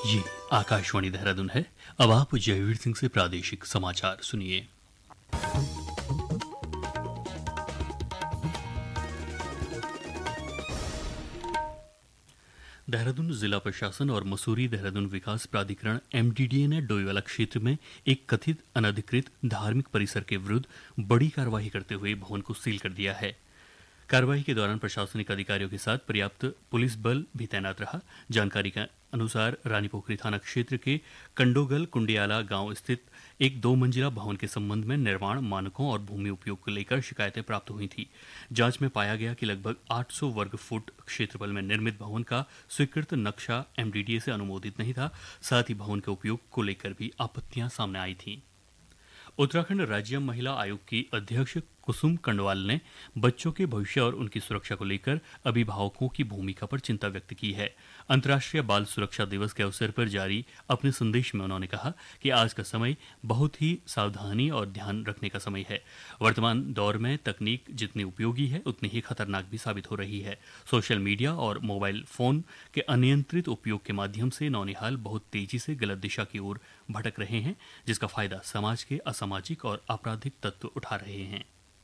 ये आकाशवाणी देहरादून है। अब आप जयवीर सिंह से प्रादेशिक समाचार सुनिए। देहरादून जिला प्रशासन और मसूरी देहरादून विकास प्राधिकरण एमडीडीए ने डोईवाला क्षेत्र में एक कथित अनधिकृत धार्मिक परिसर के विरुद्ध बड़ी कार्रवाई करते हुए भवन को सील कर दिया है। कार्रवाई के दौरान प्रशासनिक अधिकारियों के साथ पर्याप्त पुलिस बल भी तैनात रहा। जानकारी के अनुसार रानीपोखरी थाना क्षेत्र के कंडोगल कुंडियाला गांव स्थित एक 2 मंजिला भवन के संबंध में निर्माण मानकों और भूमि उपयोग को लेकर शिकायतें प्राप्त हुई थी। जांच में पाया गया कि लगभग 800 वर्ग फुट क्षेत्रफल में निर्मित भवन का स्वीकृत नक्शा एमडीडीए से अनुमोदित नहीं था। साथ ही भवन के उपयोग को लेकर भी आपत्तियां सामने आई थीं। उत्तराखंड राज्य महिला आयोग की अध्यक्ष कुसुम कंडवाल ने बच्चों के भविष्य और उनकी सुरक्षा को लेकर अभिभावकों की भूमिका पर चिंता व्यक्त की है। अंतर्राष्ट्रीय बाल सुरक्षा दिवस के अवसर पर जारी अपने संदेश में उन्होंने कहा कि आज का समय बहुत ही सावधानी और ध्यान रखने का समय है। वर्तमान दौर में तकनीक जितनी उपयोगी है उतनी ही खतरनाक भी साबित हो रही है। सोशल मीडिया और मोबाइल फोन के अनियंत्रित उपयोग के माध्यम से नौनिहाल बहुत तेजी से गलत दिशा की ओर भटक रहे हैं, जिसका फायदा समाज के असामाजिक और आपराधिक तत्व उठा रहे हैं।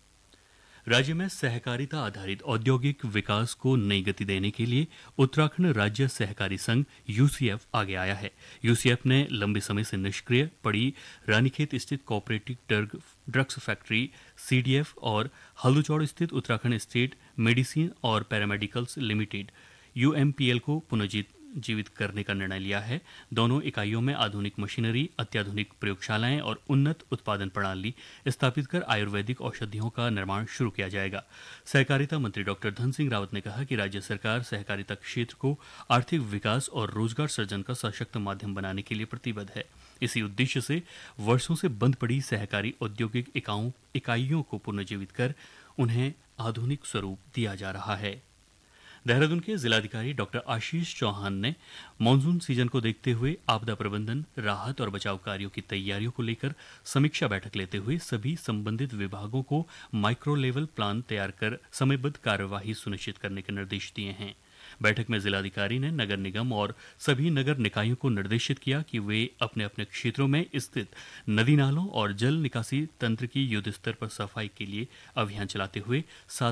राज्य में सहकारिता आधारित औद्योगिक विकास को नई गति देने के लिए उत्तराखंड राज्य सहकारी संघ यूसीएफ आगे आया है। यूसीएफ ने लंबे समय से निष्क्रिय पड़ी रानीखेत स्थित कोऑपरेटिव ड्रग्स फैक्ट्री सीडीएफ और हल्दूचौड़ स्थित उत्तराखंड स्टेट मेडिसिन और पैरामेडिकल्स लिमिटेड यूएमपीएल को पुनर्जीवित करने का निर्णय लिया है। दोनों इकाइयों में आधुनिक मशीनरी, अत्याधुनिक प्रयोगशालाएं और उन्नत उत्पादन प्रणाली स्थापित कर आयुर्वेदिक औषधियों का निर्माण शुरू किया जाएगा। सहकारिता मंत्री डॉक्टर धन सिंह रावत ने कहा कि राज्य सरकार सहकारिता क्षेत्र को आर्थिक विकास और रोजगार सृजन का सशक्त माध्यम बनाने के लिए प्रतिबद्ध है। इसी उद्देश्य से वर्षों से बंद पड़ी सहकारी औद्योगिक इकाइयों को पुनर्जीवित कर उन्हें आधुनिक स्वरूप दिया जा रहा है। देहरादून के जिलाधिकारी डॉक्टर आशीष चौहान ने मानसून सीजन को देखते हुए आपदा प्रबंधन, राहत और बचाव कार्यों की तैयारियों को लेकर समीक्षा बैठक लेते हुए सभी संबंधित विभागों को माइक्रो लेवल प्लान तैयार कर समयबद्ध कार्यवाही सुनिश्चित करने के निर्देश दिए हैं। बैठक में जिलाधिकारी ने नगर निगम और सभी नगर निकायों को निर्देशित किया कि वे अपने अपने क्षेत्रों में स्थित नदी नालों और जल निकासी तंत्र की युद्ध स्तर पर सफाई के लिए अभियान चलाते हुए